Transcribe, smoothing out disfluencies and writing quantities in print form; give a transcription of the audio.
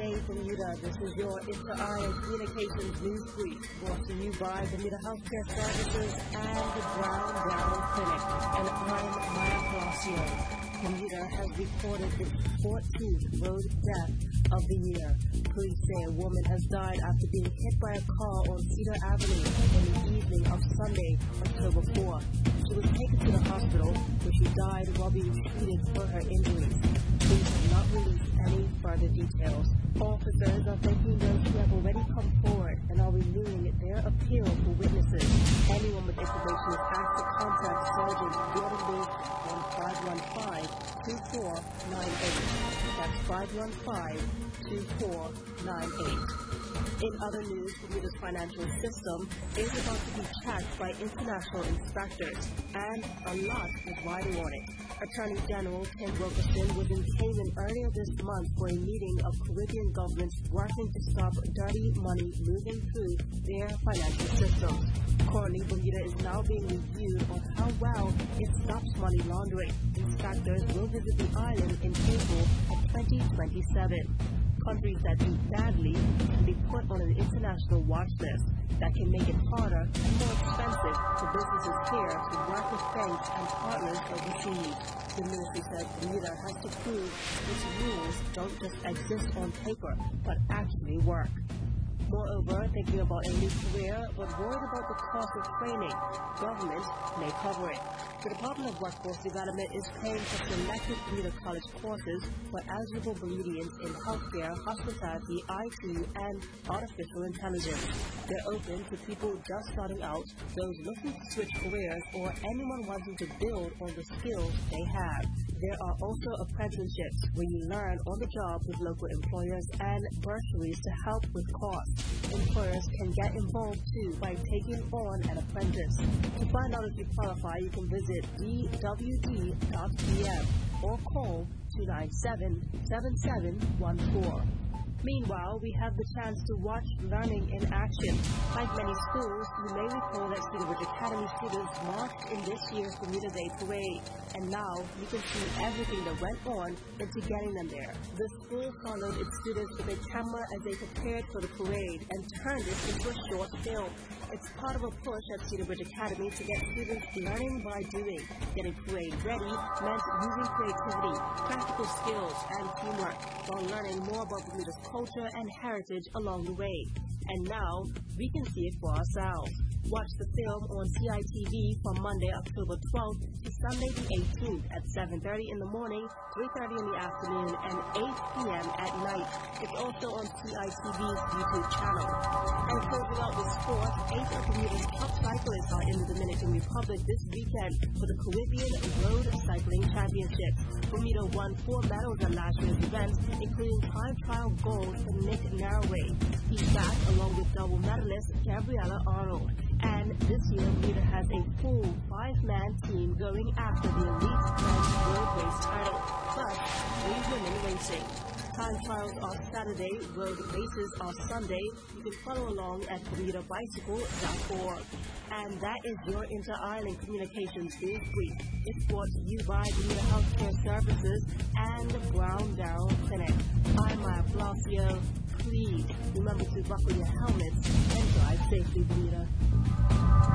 day, Bermuda. This is your Inter-Island Communications News Brief, brought to you by Bermuda Healthcare Services and the Brown Barrel Clinic. And I'm Maya Palacio. Bermuda has recorded its 14th road death of the year. Police say a woman has died after being hit by a car on Cedar Avenue in the evening of Sunday, October 4th. She was taken to the hospital, where she died while being treated for her injuries. Police have not released any further details. Officers are thanking those who have already come forward and are renewing their appeal for witnesses. Anyone with information is asked to contact Sergeant Jordan Bates on 515-2498. That's 515-2498. In other news, Bermuda's financial system is about to be checked by international inspectors, and a lot is riding on it. Attorney General Tim Wilkerson was in Cayman earlier this month for a meeting of Caribbean governments working to stop dirty money moving through their financial systems. Currently, Bermuda is now being reviewed on how well it stops money laundering. Inspectors will visit the island in April of 2027. Countries that do badly can be put on an international watch list that can make it harder and more expensive for businesses here to work with banks and partners overseas. The ministry says Bermuda has to prove its rules don't just exist on paper, but actually work. Moreover, thinking about a new career, but worried about the cost of training, government may cover it. The Department of Workforce Development is paying for selected Bermuda College courses for eligible Bermudians in healthcare, hospitality, IT, and artificial intelligence. They're open to people just starting out, those looking to switch careers, or anyone wanting to build on the skills they have. There are also apprenticeships where you learn on the job with local employers and bursaries to help with costs. Employers can get involved too by taking on an apprentice. To find out if you qualify, you can visit dwd.pm or call 297-7714. Meanwhile, we have the chance to watch learning in action. Like many schools, you may recall that Cedar Ridge Academy students marched in this year's Bermuda Day Parade, and now you can see everything that went on into getting them there. The school followed its students with a camera as they prepared for the parade and turned it into a short film. It's part of a push at Cedar Ridge Academy to get students learning by doing. Getting parade ready meant using creativity, practical skills, and teamwork, while learning more about Bermuda's culture and heritage along the way. And now, we can see it for ourselves. Watch the film on CITV from Monday, October 12th to Sunday the 18th at 7:30 in the morning, 3:30 in the afternoon, and 8 p.m. at night. It's also on CITV's YouTube channel. And closing out with sport, 8 of Bermuda's top cyclists are in the Dominican Republic this weekend for the Caribbean Road Cycling Championships. Bermuda won 4 medals at last year's event, including time trial gold for Nick Narraway. He's back along with double medalist Gabriella Arnold. And this year, Bermuda has a full 5-man team going after the elite men's road race title, plus 3 women racing. Time trials are Saturday, road races are Sunday. You can follow along at BermudaBicycle.org. And that is your Inter-Island Communications News Brief. It's brought to you by Bermuda Healthcare Services and the Brown Barrel Clinic. I'm Maya Palacio. Please remember to buckle your helmets and drive safely, Bermuda.